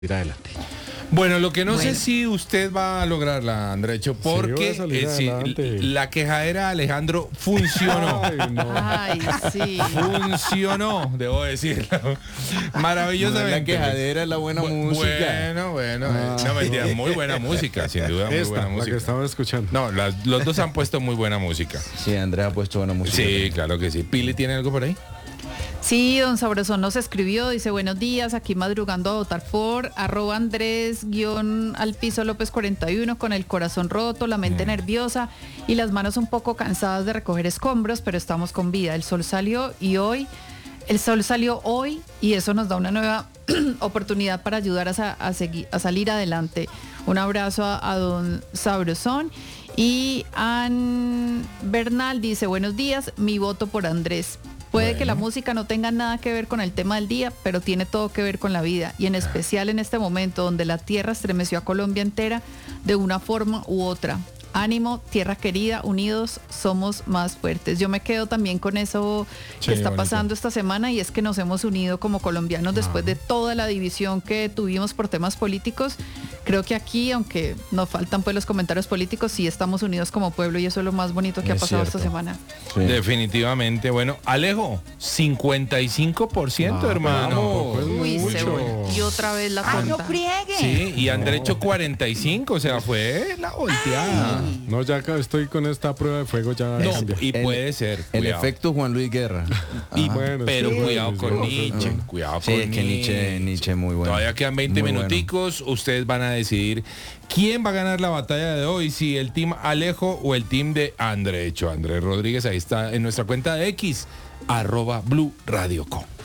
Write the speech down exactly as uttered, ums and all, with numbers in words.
Ir adelante. Bueno, lo que no Bueno. sé si usted va a lograrla, Andrecho, porque Sí, voy a salir eh, sí, adelante. la quejadera de Alejandro funcionó. Ay, no. Ay, sí. Funcionó, debo decirlo. Maravillosamente. La quejadera es la buena Bu- música. Bueno, bueno. eh, No, mentira, muy buena música, sin duda, muy Esta, buena la que música. estaba escuchando. No, las- los dos han puesto muy buena música. Sí, Andrea ha puesto buena música. Sí, claro que sí. ¿Pili tiene algo por ahí? Sí, don Sabrosón nos escribió, dice buenos días, aquí madrugando a votar por arroba Andrés guión al piso López cuarenta y uno con el corazón roto, la mente nerviosa y las manos un poco cansadas de recoger escombros, pero estamos con vida. El sol salió y hoy, el sol salió hoy y eso nos da una nueva oportunidad para ayudar a, sa- a seguir, a salir adelante. Un abrazo a, a don Sabrosón. Y Ann Bernal dice buenos días, mi voto por Andrés. Puede que la música no tenga nada que ver con el tema del día, pero tiene todo que ver con la vida y en especial en este momento donde la tierra estremeció a Colombia entera de una forma u otra. Ánimo, tierra querida, unidos somos más fuertes. Yo me quedo también con eso que Sí, está bonito. pasando esta semana y es que nos hemos unido como colombianos después de toda la división que tuvimos por temas políticos. Creo que aquí, aunque nos faltan pues los comentarios políticos, sí estamos unidos como pueblo y eso es lo más bonito que ha Es pasado cierto. esta semana. Sí. Definitivamente. Bueno, Alejo, cincuenta y cinco por ciento, Ah, hermano. tampoco es Uy, se mucho. volvió otra vez la ¡Ay, no cuenta. friegue! Sí, y Andrecho cuarenta y cinco, o sea, fue la volteada. No, ya acá estoy con esta prueba de fuego, ya No, cambié. y El- puede ser. El cuidado. efecto Juan Luis Guerra. Y- Ajá. Bueno, pero sí, cuidado sí, con sí, Nietzsche, sí. cuidado Sí, con es que Nietzsche, Nietzsche muy bueno. Todavía quedan veinte Muy bueno. minuticos, ustedes van a decidir quién va a ganar la batalla de hoy, si el team Alejo o el team de Andrecho. Andrés Rodríguez, ahí está en nuestra cuenta de X, arroba Blue Radio Co.